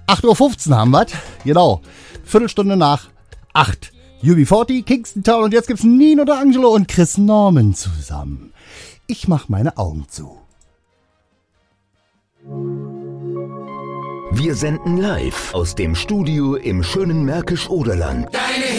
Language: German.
8:15 Uhr haben wir. Genau. Viertelstunde nach 8. UB40, Kingston Town und jetzt gibt's Nino D'Angelo und Chris Norman zusammen. Ich mach meine Augen zu. Wir senden live aus dem Studio im schönen Märkisch-Oderland.